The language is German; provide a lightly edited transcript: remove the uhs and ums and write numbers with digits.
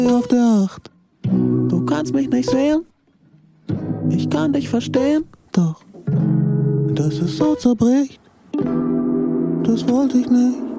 auf der Acht. Du kannst mich nicht sehen, ich kann dich verstehen, doch dass es so zerbricht, das wollte ich nicht.